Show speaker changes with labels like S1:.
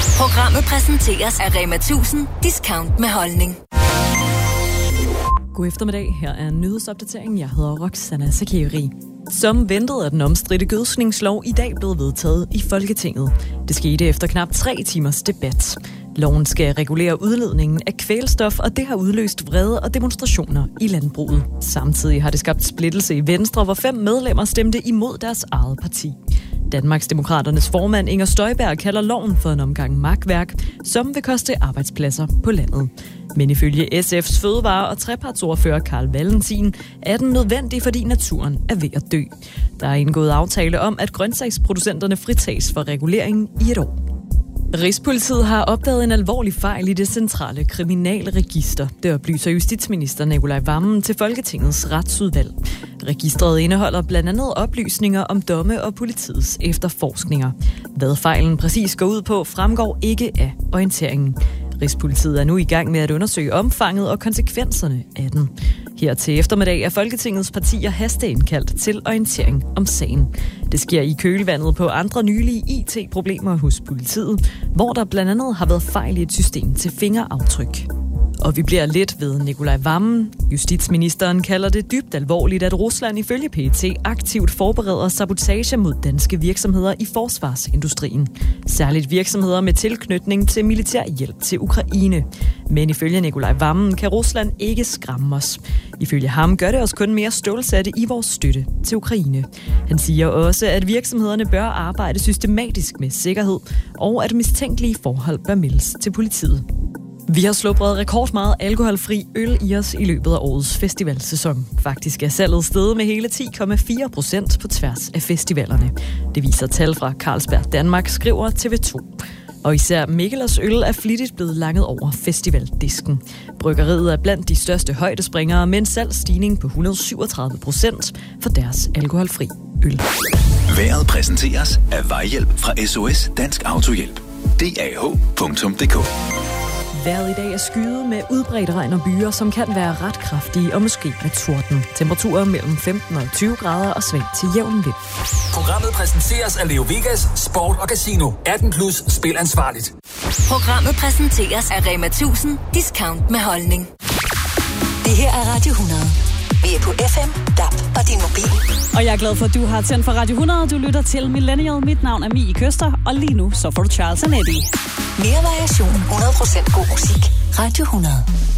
S1: Programmet præsenteres af Rema 1000 Discount med holdning.
S2: God eftermiddag. Her er en nyhedsopdatering. Jeg hedder Roxana Sakiri. Som ventet er den omstridte gødskningslov i dag blevet vedtaget i Folketinget. Det skete efter knap 3 timers debat. Loven skal regulere udledningen af kvælstof, og det har udløst vrede og demonstrationer i landbruget. Samtidig har det skabt splittelse i Venstre, hvor 5 medlemmer stemte imod deres eget parti. Danmarksdemokraternes formand Inger Støjberg kalder loven for en omgang makværk, som vil koste arbejdspladser på landet. Men ifølge SF's fødevare- og trepartsordfører Carl Valentin er den nødvendig, fordi naturen er ved at dø. Der er indgået aftale om, at grøntsagsproducenterne fritages for reguleringen i et år. Rigspolitiet har opdaget en alvorlig fejl i det centrale kriminalregister. Det oplyser justitsminister Nicolai Wammen til Folketingets retsudvalg. Registret indeholder blandt andet oplysninger om domme og politiets efterforskninger. Hvad fejlen præcis går ud på, fremgår ikke af orienteringen. Rigspolitiet er nu i gang med at undersøge omfanget og konsekvenserne af den. Her til eftermiddag er Folketingets partier hasteindkaldt til orientering om sagen. Det sker i kølvandet på andre nylige IT-problemer hos politiet, hvor der blandt andet har været fejl i et system til fingeraftryk. Og vi bliver lidt ved Nicolai Wammen. Justitsministeren kalder det dybt alvorligt, at Rusland ifølge PET aktivt forbereder sabotage mod danske virksomheder i forsvarsindustrien. Særligt virksomheder med tilknytning til militær hjælp til Ukraine. Men ifølge Nicolai Wammen kan Rusland ikke skræmme os. Ifølge ham gør det os kun mere stålsatte i vores støtte til Ukraine. Han siger også, at virksomhederne bør arbejde systematisk med sikkerhed, og at mistænkelige forhold bør meldes til politiet. Vi har sluppet rekordmeget alkoholfri øl i os i løbet af årets festivalsæson. Faktisk er salget steget med hele 10,4% på tværs af festivalerne. Det viser tal fra Carlsberg Danmark, skriver TV2. Og især Mikkelers øl er flittigt blevet langet over festivaldisken. Bryggeriet er blandt de største højdespringere med en salgsstigning på 137% for deres alkoholfri øl.
S3: Vejret præsenteres af Vejhjælp fra SOS Dansk Autohjælp. DAH.dk.
S2: Vejret i dag er skyet med udbredt regn og byer, som kan være ret kraftige og måske med torden. Temperaturer mellem 15 og 20 grader og svag til jævn vind.
S4: Programmet præsenteres af Leo Vegas, Sport og Casino. 18+ spil ansvarligt.
S1: Programmet præsenteres af Rema 1000 Discount med holdning. Det her er Radio 100. Vi er på FM, DAB og din mobil.
S5: Og jeg er glad for, at du har tændt for Radio 100. Du lytter til Millennial. Mit navn er Mie Køster, og lige nu så får du Charles & Eddie.
S1: Mere variation, 100% god musik. Radio 100.